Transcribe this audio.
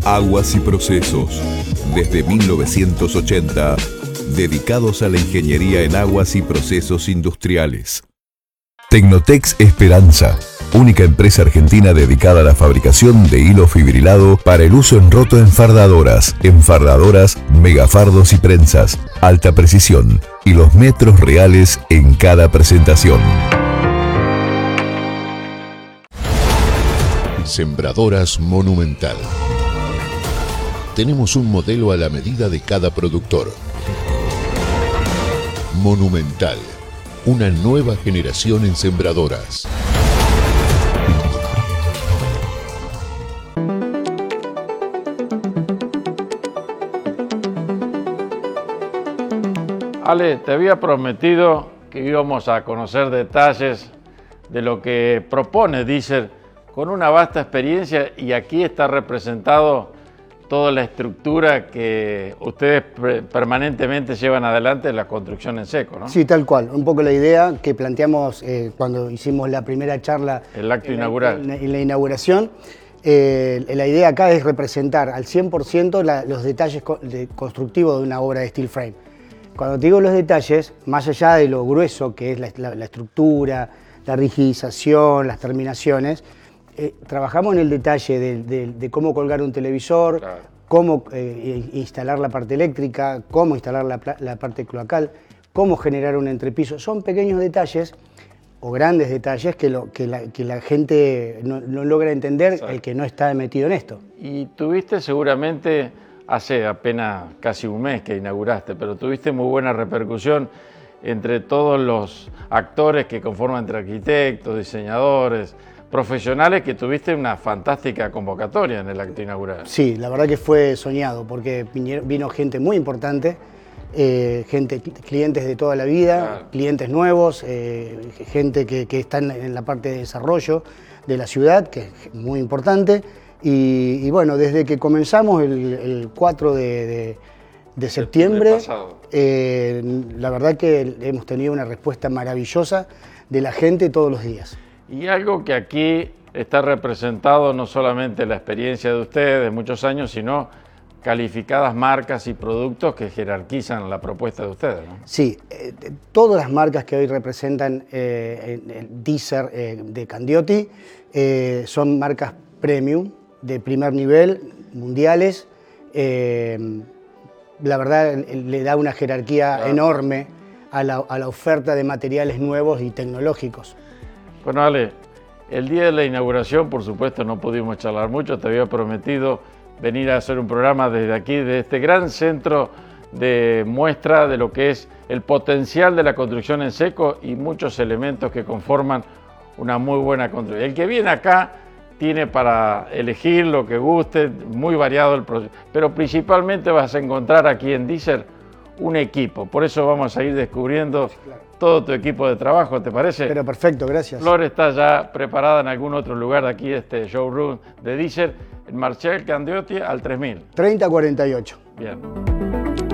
Aguas y Procesos. Desde 1980, dedicados a la ingeniería en aguas y procesos industriales. Tecnotex Esperanza, única empresa argentina dedicada a la fabricación de hilo fibrilado para el uso en roto enfardadoras, megafardos y prensas, alta precisión y los metros reales en cada presentación. Sembradoras Monumental. Tenemos un modelo a la medida de cada productor. Monumental, una nueva generación en sembradoras. Ale, te había prometido que íbamos a conocer detalles de lo que propone Deezer con una vasta experiencia, y aquí está representado toda la estructura que ustedes permanentemente llevan adelante en la construcción en seco, ¿no? Sí, tal cual. Un poco la idea que planteamos cuando hicimos la primera charla. El acto inaugural. En la inauguración. La idea acá es representar al 100% los detalles constructivos de una obra de steel frame. Cuando te digo los detalles, más allá de lo grueso que es la estructura, la rigidización, las terminaciones, trabajamos en el detalle de cómo colgar un televisor, claro, cómo instalar la parte eléctrica, cómo instalar la parte cloacal, cómo generar un entrepiso. Son pequeños detalles o grandes detalles que la gente no logra entender, exacto, el que no está metido en esto. Y tuviste seguramente, hace apenas casi un mes que inauguraste, pero tuviste muy buena repercusión entre todos los actores que conforman, entre arquitectos, diseñadores, profesionales, que tuviste una fantástica convocatoria en el acto inaugural. Sí, la verdad que fue soñado, porque vino gente muy importante, clientes de toda la vida, claro, clientes nuevos, gente que está en la parte de desarrollo de la ciudad, que es muy importante. Y bueno, desde que comenzamos el 4 de septiembre, la verdad que hemos tenido una respuesta maravillosa de la gente todos los días. Y algo que aquí está representado, no solamente la experiencia de ustedes de muchos años, sino calificadas marcas y productos que jerarquizan la propuesta de ustedes, ¿no? Sí, todas las marcas que hoy representan el Deezer de Candioti son marcas premium, de primer nivel, mundiales. La verdad le da una jerarquía, claro, enorme a la oferta de materiales nuevos y tecnológicos. Bueno, Ale, el día de la inauguración, por supuesto, no pudimos charlar mucho. Te había prometido venir a hacer un programa desde aquí, de este gran centro de muestra de lo que es el potencial de la construcción en seco y muchos elementos que conforman una muy buena construcción. El que viene acá tiene para elegir lo que guste, muy variado el proceso, pero principalmente vas a encontrar aquí en Deezer un equipo. Por eso vamos a ir descubriendo, sí, claro, todo tu equipo de trabajo, ¿te parece? Pero perfecto, gracias. Flor está ya preparada en algún otro lugar de aquí, este showroom de Deezer, en Marcel Candioti al 3000. 3048. Bien.